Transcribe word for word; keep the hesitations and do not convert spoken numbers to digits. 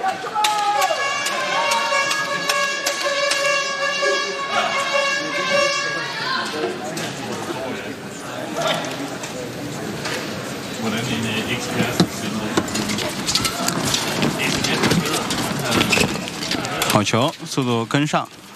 Hvordan en ekspert 好球，速度跟上。